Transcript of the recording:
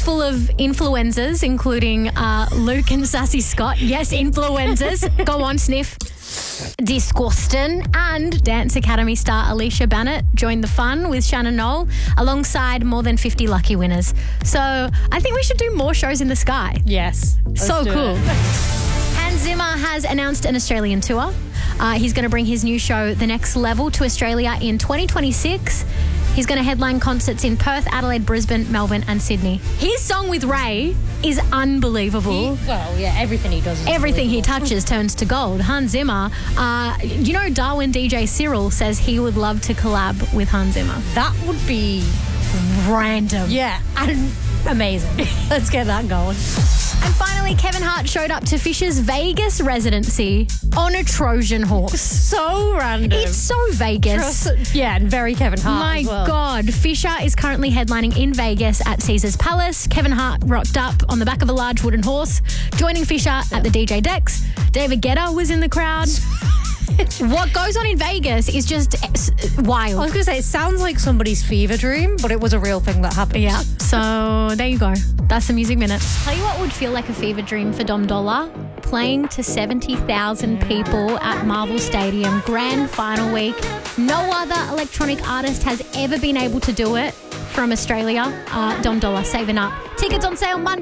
full of influencers, including Luke and Sassy Scott. Yes, influencers. Go on, sniff. Disgusting. And Dance Academy star Alicia Bennett joined the fun with Shannon Knoll alongside more than 50 lucky winners. So I think we should do more shows in the sky. Yes. So cool. Hans Zimmer has announced an Australian tour. He's going to bring his new show, The Next Level, to Australia in 2026. He's going to headline concerts in Perth, Adelaide, Brisbane, Melbourne and Sydney. His song with Ray is unbelievable. Everything he does is Everything he touches turns to gold. Hans Zimmer, Darwin DJ Cyril says he would love to collab with Hans Zimmer. That would be random. Yeah, and amazing. Let's get that going. And finally, Kevin Hart showed up to Fisher's Vegas residency on a Trojan horse. So random. It's so Vegas. And very Kevin Hart. My as well. God. Fisher is currently headlining in Vegas at Caesars Palace. Kevin Hart rocked up on the back of a large wooden horse, joining Fisher at the DJ decks. David Guetta was in the crowd. What goes on in Vegas is just wild. I was going to say, it sounds like somebody's fever dream, but it was a real thing that happened. Yeah, so there you go. That's the Music Minute. Tell you what would feel like a fever dream for Dom Dollar? Playing to 70,000 people at Marvel Stadium, grand final week. No other electronic artist has ever been able to do it from Australia. Dom Dollar saving up. Tickets on sale Monday.